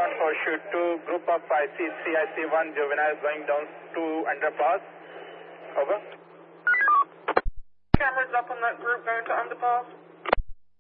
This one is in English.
southbound for shoot 2, group of IC1 juvenile going down to underpass. Over. Cameras up on that group going to underpass.